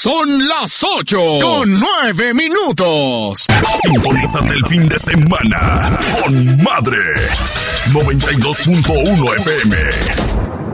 Son las 8:09. Sintonízate el fin de semana con Madre 92.1 FM.